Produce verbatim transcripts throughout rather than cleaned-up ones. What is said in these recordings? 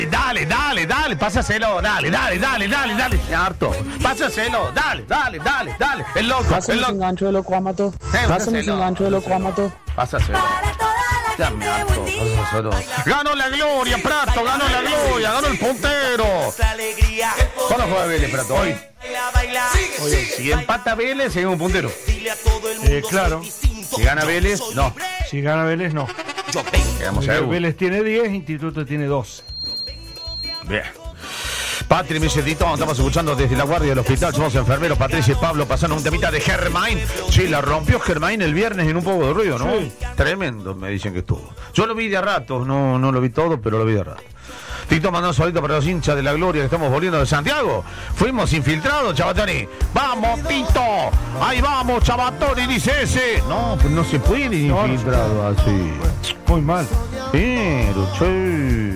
Dale, dale, dale, pásaselo, dale, dale, dale, dale, dale. Me harto. Pásaselo, dale, dale, dale, dale. El loco, Pásame el ese loco. engancho de loco Amato. Pásame ese engancho de loco Amato. Pásaselo. Ya me harto. Pásaselo. Ganó la gloria, Prato, ganó la gloria, ganó el puntero. ¿Cuándo juega Vélez, Prato? Hoy. Hoy. Si empata Vélez, seguimos un puntero. Eh, claro. Si gana Vélez, no. Si gana Vélez, no. Quedamos a Vélez tiene diez, Instituto tiene doce. Bien. Patri me dice, Tito, estamos escuchando desde la guardia del hospital, somos enfermeros, Patricia y Pablo pasando un temita de Germain. Sí, la rompió Germain el viernes en un poco de ruido, ¿no? Sí. Tremendo, me dicen que estuvo. Yo lo vi de a rato, no, no lo vi todo, pero lo vi de a rato. Tito mandó un saludito para los hinchas de la gloria que estamos volviendo de Santiago. Fuimos infiltrados, Chabatoni. ¡Vamos, Tito! ¡Ahí vamos, Chabatoni! Dice ese. No, pues no se puede ir no, infiltrado no así. Muy mal. Pero, che.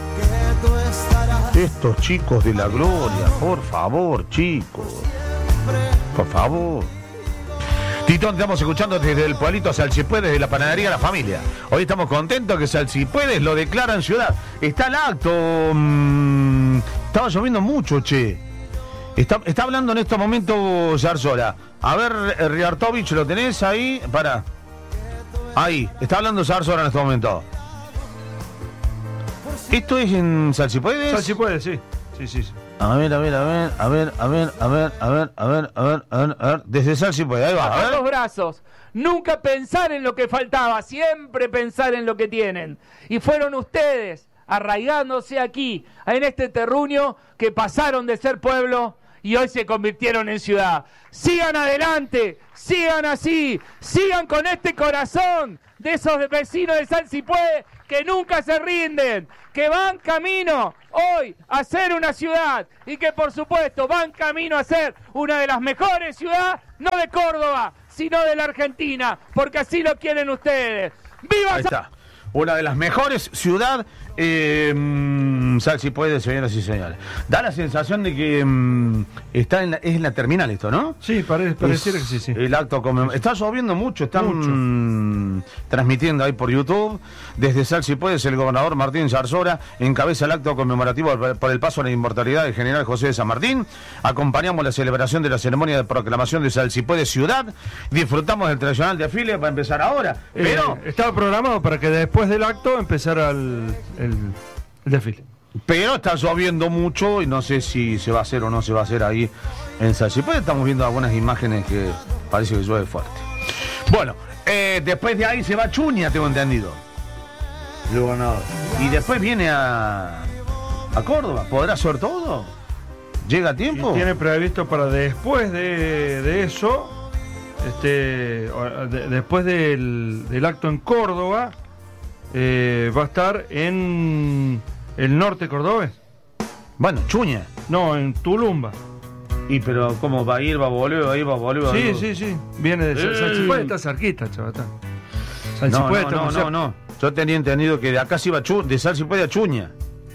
Estos chicos de la gloria, por favor, chicos. Por favor. Tito, estamos escuchando desde el pueblito Salsipuedes de la panadería La Familia. Hoy estamos contentos que Salsipuedes lo declaran ciudad. Está el acto. Mmm, estaba lloviendo mucho, che. Está, está hablando en estos momentos Zarzola. A ver, Riartovich, ¿lo tenés ahí? Para. Ahí, está hablando Zarzola en este momento. ¿Esto es en Salsipuedes? Salsipuedes, sí. Sí, sí, sí. A ver, a ver, a ver, a ver, a ver, a ver, a ver, a ver, a ver, a ver, a ver. Desde Salsipuedes, ahí va, a ver. Los brazos. Nunca pensar en lo que faltaba, siempre pensar en lo que tienen. Y fueron ustedes arraigándose aquí, en este terruño, que pasaron de ser pueblo y hoy se convirtieron en ciudad. Sigan adelante, sigan así, sigan con este corazón de esos vecinos de Salsipuedes que nunca se rinden, que van camino hoy a ser una ciudad y que por supuesto van camino a ser una de las mejores ciudades, no de Córdoba, sino de la Argentina, porque así lo quieren ustedes. ¡Viva! Ahí está. Una de las mejores ciudades, eh, Salsipuedes, señoras y señores. Da la sensación de que um, está en la, es en la terminal esto, ¿no? Sí, parece, pareciera que sí, sí. El acto conmem- está lloviendo mucho, están mucho. Mm, transmitiendo ahí por YouTube. Desde Salsipuedes, el gobernador Martín Zarzola encabeza el acto conmemorativo por el paso a la inmortalidad del general José de San Martín. Acompañamos la celebración de la ceremonia de proclamación de Salsipuedes ciudad. Disfrutamos del tradicional desfile para empezar ahora. Pero eh, estaba programado para que después del acto empezara el, el, el desfile. Pero está lloviendo mucho y no sé si se va a hacer o no se va a hacer ahí en Salsipuedes. Estamos viendo algunas imágenes que parece que llueve fuerte. Bueno, eh, después de ahí se va Chuña, tengo entendido. El gobernador. Y después viene a, a Córdoba. ¿Podrá hacer todo? ¿Llega a tiempo? Y tiene previsto para después de, de eso, este, de, después del, del acto en Córdoba, eh, va a estar en el norte cordobés. Bueno, Chuña. No, en Tulumba. ¿Y pero cómo va a ir, va a volver, va a ir, va a volver? Va a sí, ir. sí, sí. Viene de eh. Salsipuedes, está cerquita, chavatán. No, no, no, no, no. Yo tenía entendido que de acá se iba Chu- de Salsipuedes a Chuña.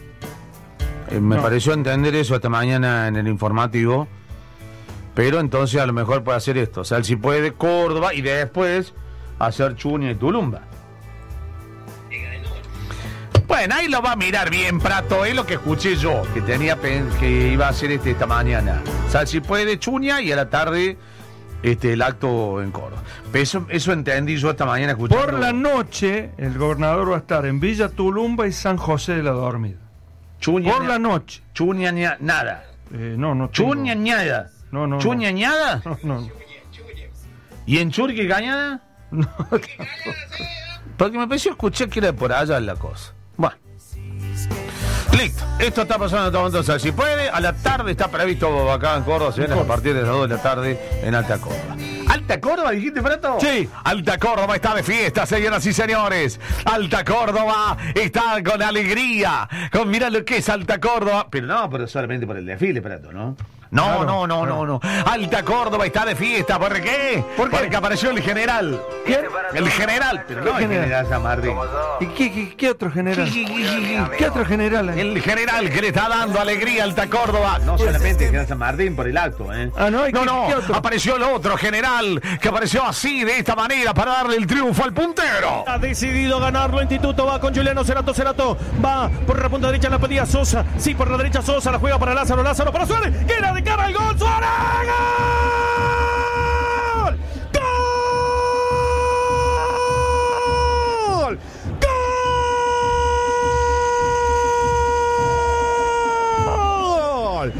Eh, me no. pareció entender eso esta mañana en el informativo. Pero entonces a lo mejor puede hacer esto: Salsipuedes, Córdoba y después hacer Chuña y Tulumba. Bueno, ahí lo va a mirar bien, Prato. Es lo que escuché yo, que tenía que iba a hacer este esta mañana. Salsipuedes, Chuña y a la tarde este el acto en Córdoba. Eso, eso entendí yo esta mañana escuchando. Por la noche, el gobernador va a estar en Villa Tulumba y San José de la Dormida. Chuña, Por la noche. Chuña, ña, nada. Eh, no, no. Chuña, ñada. No, no. Chuña, ñada. No, no. ¿Y en Churqui, Cañada? No. Porque me pareció escuché que era por allá la cosa. Bueno. Listo. Esto está pasando en este momento en Salsipuedes. A la tarde está previsto acá en Córdoba, se a partir de las dos de la tarde en Alta Córdoba. ¿Alta Córdoba dijiste, Prato? Sí. Alta Córdoba está de fiesta, señoras y señores. Alta Córdoba está con alegría. Con mirá lo que es Alta Córdoba. Pero no, pero solamente por el desfile, Prato, ¿no? No, Claro, no, no, claro. no, no. Alta Córdoba está de fiesta. ¿Por qué? ¿Por qué? Porque apareció el general. ¿Quién? El general. Pero no el general? general San Martín. ¿Y qué, qué, qué otro general? ¿Qué otro general hay? El general que le está dando alegría a Alta Córdoba. No solamente el general San Martín por el acto, ¿eh? Ah, no, ¿y no, qué- no. qué otro? Apareció el otro general que apareció así, de esta manera, para darle el triunfo al puntero. Ha decidido ganarlo. Instituto va con Juliano Cerato. Cerato va por la punta derecha. La pedía Sosa. Sí, por la derecha Sosa. La juega para Lázaro. Lázaro para Suárez. Que era de cara al gol. ¡Suárez! ¡Gol! ¡Gol! ¡Gol!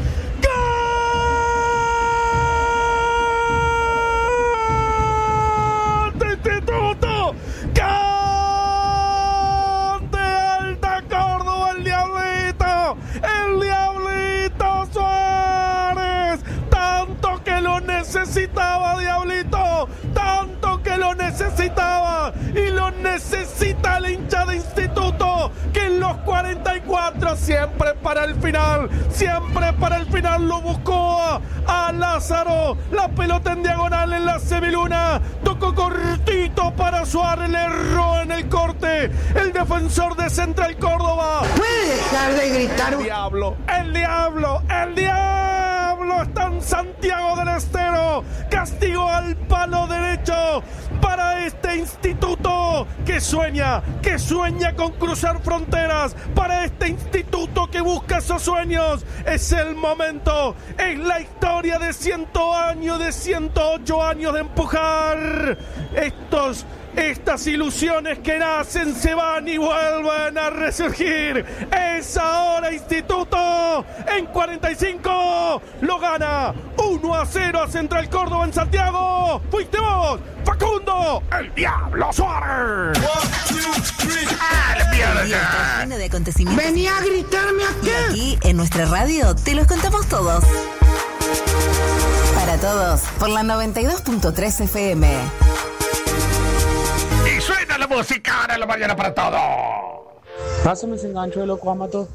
¡Gol! ¡De Instituto! ¡Gol de Alta Córdoba! ¡El Diablito! ¡El Diablito Suárez! ¡Tanto que lo necesitaba, Diablito! ¡Tanto que lo necesitaba! Y lo necesita el hincha de Instituto, que en los cuarenta y cuatro, siempre para el final, siempre para el final lo buscó a, a Lázaro. La pelota en diagonal en la semiluna. Tocó cortito para Suárez, le erró en el corte. El defensor de Central Córdoba. ¿Puede dejar de gritar? El diablo, el diablo, el diablo está en Santiago del Estero. Castigo al palo derecho para este Instituto que sueña, que sueña con cruzar fronteras. Para este Instituto que busca esos sueños. Es el momento, es la historia de cien años, de ciento ocho años de empujar estos Estas ilusiones que nacen se van y vuelven a resurgir. Es ahora Instituto. En cuarenta y cinco lo gana uno a cero a Central Córdoba en Santiago. Fuiste vos, Facundo, el Diablo Suárez. Lleno de acontecimientos. Venía a gritarme Y acá. aquí en nuestra radio te los contamos todos. Para todos, por la noventa y dos punto tres F M. Y suena la música ahora en la mañana para todos. Pásame ese engancho de loco, Amato.